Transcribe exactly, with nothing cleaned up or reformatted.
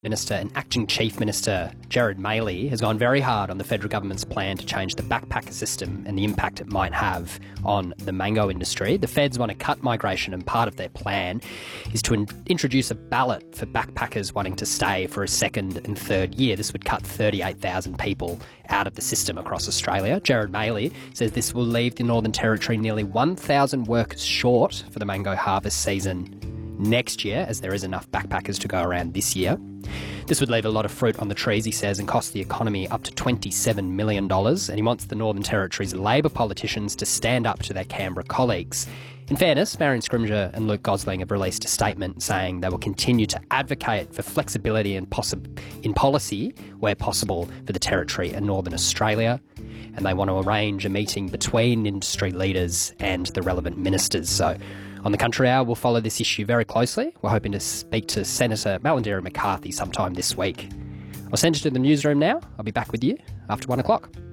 Minister and Acting Chief Minister Gerard Maley has gone very hard on the federal government's plan to change the backpacker system and the impact it might have on the mango industry. The feds want to cut migration, and part of their plan is to in- introduce a ballot for backpackers wanting to stay for a second and third year. This would cut thirty-eight thousand people out of the system across Australia. Gerard Maley says this will leave the Northern Territory nearly one thousand workers short for the mango harvest season next year, as there is enough backpackers to go around this year. This would leave a lot of fruit on the trees, he says, and cost the economy up to twenty-seven million dollars, and he wants the Northern Territory's Labor politicians to stand up to their Canberra colleagues. In fairness, Marion Scrimgeour and Luke Gosling have released a statement saying they will continue to advocate for flexibility and possi- in policy where possible for the Territory and Northern Australia, and they want to arrange a meeting between industry leaders and the relevant ministers. So on the Country Hour, we'll follow this issue very closely. We're hoping to speak to Senator Malarndirri McCarthy sometime this week. I'll send you to the newsroom now. I'll be back with you after one o'clock.